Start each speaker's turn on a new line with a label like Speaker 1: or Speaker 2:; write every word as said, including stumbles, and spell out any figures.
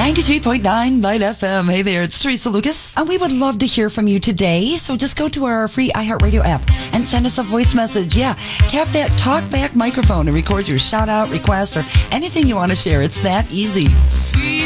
Speaker 1: ninety-three point nine Light F M. Hey there, it's Teresa Lucas. And we would love to hear from you today. So just go to our free iHeartRadio app and send us a voice message. Yeah, tap that talkback microphone and record your shout out, request, or anything you want to share. It's that easy.
Speaker 2: Sweet